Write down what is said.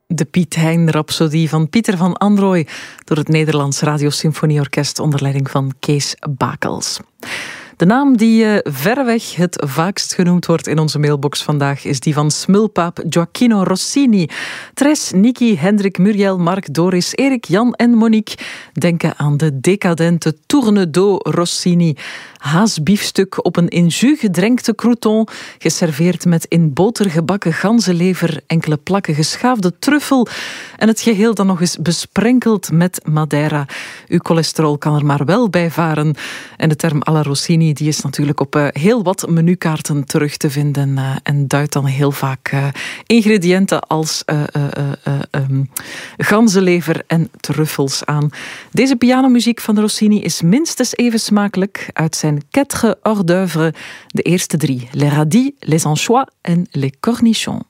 De Piet Hein-rhapsodie van Pieter van Androoy door het Nederlands Radiosymfonieorkest onder leiding van Kees Bakels. De naam die verreweg het vaakst genoemd wordt in onze mailbox vandaag is die van smulpaap Gioacchino Rossini. Tres, Niki, Hendrik, Muriel, Mark, Doris, Erik, Jan en Monique denken aan de decadente Tourne-do Rossini. Haasbiefstuk op een in jus gedrenkte crouton, geserveerd met in boter gebakken ganzenlever, enkele plakken geschaafde truffel en het geheel dan nog eens besprenkeld met Madeira. Uw cholesterol kan er maar wel bij varen. En de term alla Rossini die is natuurlijk op heel wat menukaarten terug te vinden en duidt dan heel vaak ingrediënten als ganzenlever en truffels aan. Deze pianomuziek van Rossini is minstens even smakelijk uit zijn quatre hors d'œuvre, de eerste 3, les radis, les anchois en les cornichons.